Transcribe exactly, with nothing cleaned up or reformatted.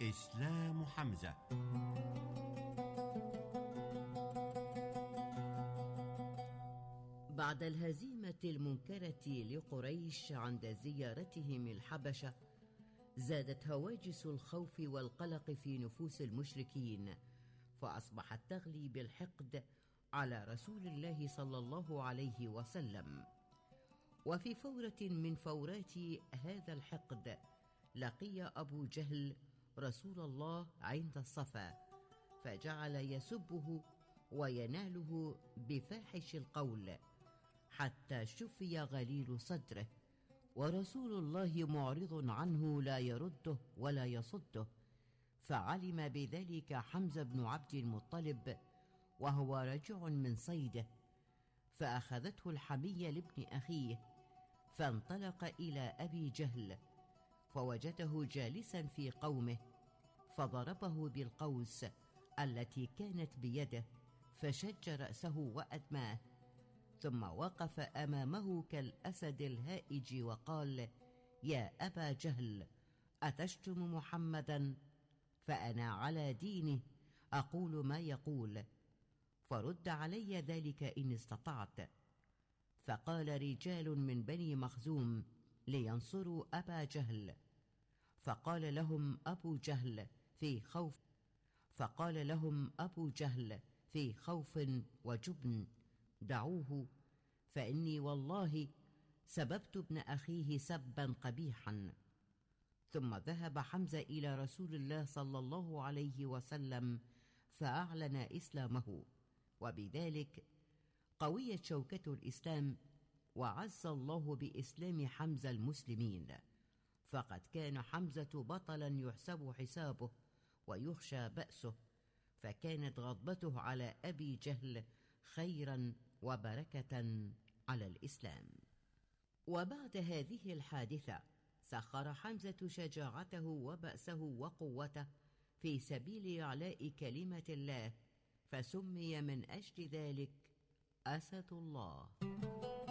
إسلام حمزة. بعد الهزيمة المنكرة لقريش عند زيارتهم الحبشة، زادت هواجس الخوف والقلق في نفوس المشركين، فأصبحت تغلي بالحقد على رسول الله صلى الله عليه وسلم. وفي فورة من فورات هذا الحقد لقي أبو جهل رسول الله عند الصفا، فجعل يسبه ويناله بفاحش القول حتى شفي غليل صدره، ورسول الله معرض عنه لا يرده ولا يصده. فعلم بذلك حمزة بن عبد المطلب وهو راجع من صيده، فأخذته الحمية لابن أخيه، فانطلق إلى أبي جهل فوجده جالسا في قومه، فضربه بالقوس التي كانت بيده فشج رأسه وأدماه، ثم وقف أمامه كالأسد الهائج وقال: يا أبا جهل، أتشتم محمدا؟ فأنا على دينه أقول ما يقول، فرد علي ذلك إن استطعت. فقال رجال من بني مخزوم لينصروا أبا جهل، فقال لهم أبو جهل في خوف فقال لهم أبو جهل في خوف وجبن: دعوه، فإني والله سببت ابن أخيه سبا قبيحا. ثم ذهب حمزة إلى رسول الله صلى الله عليه وسلم فأعلن إسلامه، وبذلك قويت شوكة الإسلام، وعز الله بإسلام حمزة المسلمين، فقد كان حمزة بطلا يحسب حسابه ويخشى بأسه، فكانت غضبته على أبي جهل خيرا وبركة على الإسلام. وبعد هذه الحادثة سخر حمزة شجاعته وبأسه وقوته في سبيل إعلاء كلمة الله، فسمي من أجل ذلك أسد الله.